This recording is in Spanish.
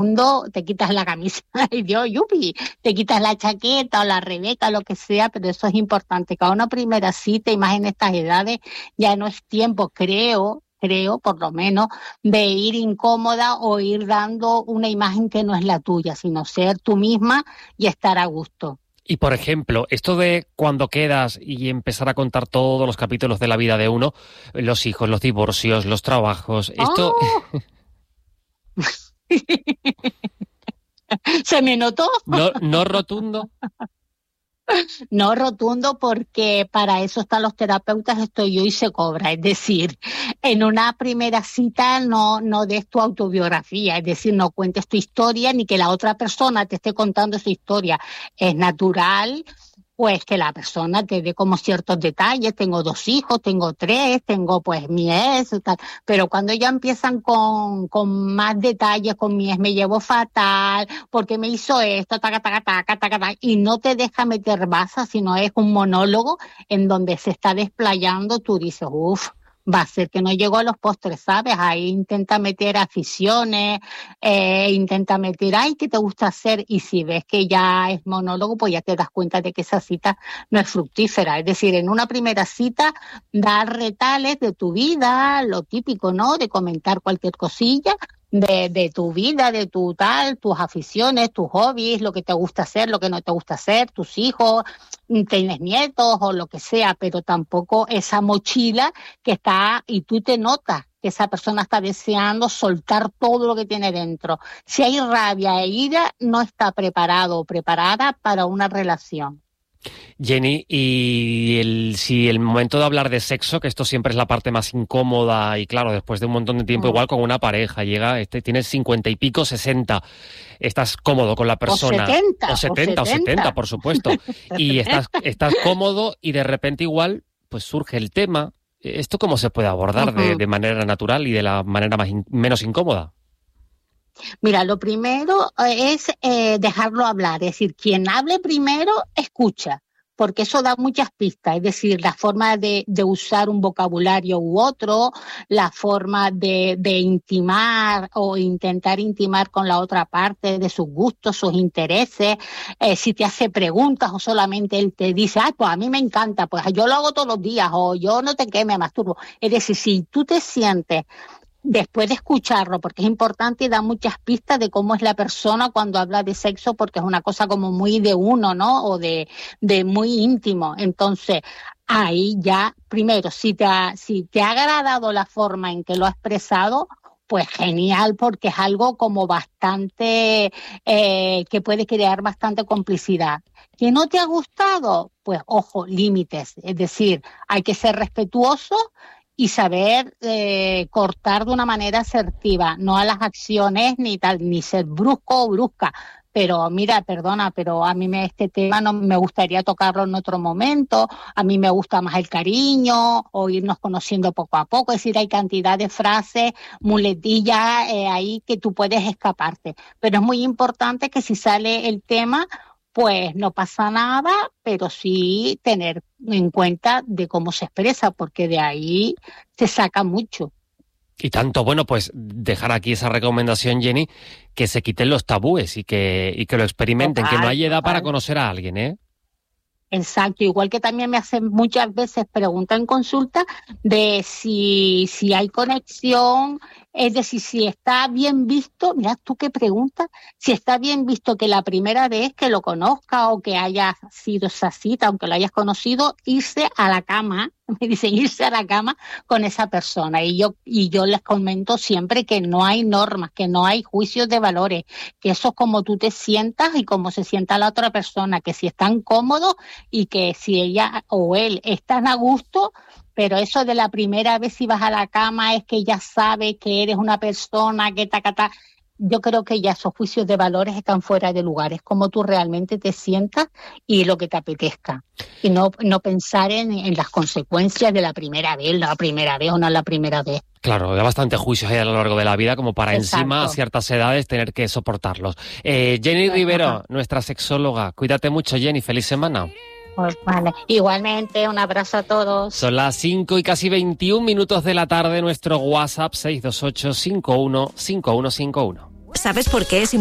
mundo, te quitas la camisa y Dios, yupi, te quitas la chaqueta o la Rebeca, lo que sea, pero eso es importante. Cada una primera cita, y más en estas edades, ya no es tiempo, creo por lo menos, de ir incómoda o ir dando una imagen que no es la tuya, sino ser tú misma y estar a gusto. Y, por ejemplo, esto de cuando quedas y empezar a contar todos los capítulos de la vida de uno, los hijos, los divorcios, los trabajos, esto... ¡Oh! ¿Se me notó? ¿No rotundo? No rotundo, porque para eso están los terapeutas, estoy yo y se cobra. Es decir, en una primera cita no des tu autobiografía, es decir, no cuentes tu historia ni que la otra persona te esté contando su historia. Es natural pues que la persona te dé como ciertos detalles. Tengo 2 hijos, tengo 3, tengo pues mi ex, tal. Pero cuando ya empiezan con más detalles, con mi ex me llevo fatal, porque me hizo esto, taca, y no te deja meter baza, sino es un monólogo en donde se está desplayando, tú dices, va a ser que no llegó a los postres, ¿sabes? Ahí intenta meter aficiones, intenta meter, ay, ¿qué te gusta hacer? Y si ves que ya es monólogo, pues ya te das cuenta de que esa cita no es fructífera. Es decir, en una primera cita, dar retales de tu vida, lo típico, ¿no? De comentar cualquier cosilla, de tu vida, de tu tal, tus aficiones, tus hobbies, lo que te gusta hacer, lo que no te gusta hacer, tus hijos, tienes nietos o lo que sea, pero tampoco esa mochila que está y tú te notas que esa persona está deseando soltar todo lo que tiene dentro. Si hay rabia e ira, no está preparado o preparada para una relación. Jenny, y si el momento de hablar de sexo, que esto siempre es la parte más incómoda, y claro, después de un montón de tiempo, igual con una pareja, tienes 50 y pico, 60, estás cómodo con la persona. O 70, por supuesto. Y estás cómodo y de repente igual, pues surge el tema. ¿Esto cómo se puede abordar de manera natural y de la manera menos incómoda? Mira, lo primero es dejarlo hablar, es decir, quien hable primero escucha, porque eso da muchas pistas, es decir, la forma de usar un vocabulario u otro, la forma de intimar o intentar intimar con la otra parte, de sus gustos, sus intereses, si te hace preguntas o solamente él te dice, pues a mí me encanta, pues yo lo hago todos los días, o yo no te me masturbo. Es decir, si tú te sientes después de escucharlo, porque es importante y da muchas pistas de cómo es la persona cuando habla de sexo, porque es una cosa como muy de uno, ¿no? O de muy íntimo. Entonces, ahí ya, primero, si te ha agradado la forma en que lo ha expresado, pues genial, porque es algo como bastante, que puede crear bastante complicidad. ¿Que no te ha gustado? Pues ojo, límites. Es decir, hay que ser respetuoso y saber cortar de una manera asertiva, no a las acciones ni ser brusco o brusca. Pero mira, perdona, pero a mí este tema no me gustaría tocarlo en otro momento, a mí me gusta más el cariño o irnos conociendo poco a poco. Es decir, hay cantidad de frases, muletillas ahí que tú puedes escaparte. Pero es muy importante que si sale el tema, pues no pasa nada, pero sí tener en cuenta de cómo se expresa, porque de ahí se saca mucho. Y tanto, bueno, pues dejar aquí esa recomendación, Jenny, que se quiten los tabúes y que lo experimenten, que no hay edad para conocer a alguien, ¿eh? Exacto, igual que también me hacen muchas veces preguntas en consulta de si hay conexión, es decir, si está bien visto, mira tú qué pregunta, si está bien visto que la primera vez que lo conozca o que haya sido esa cita, aunque lo hayas conocido, irse a la cama, me dicen irse a la cama con esa persona. Y yo les comento siempre que no hay normas, que no hay juicios de valores, que eso es como tú te sientas y cómo se sienta la otra persona, que si están cómodos y que si ella o él están a gusto. Pero eso de la primera vez si vas a la cama es que ya sabe que eres una persona que ta. Yo creo que ya esos juicios de valores están fuera de lugar. Es como tú realmente te sientas y lo que te apetezca. Y no pensar en las consecuencias de la primera vez o no es la primera vez. Claro, hay bastante juicios ahí a lo largo de la vida como para Exacto. Encima a ciertas edades tener que soportarlos. Jenny Rivero, nuestra sexóloga. Cuídate mucho, Jenny. Feliz semana. Pues vale. Igualmente, un abrazo a todos. Son las 5 y casi 21 minutos de la tarde. Nuestro WhatsApp 628 515151. ¿Sabes por qué es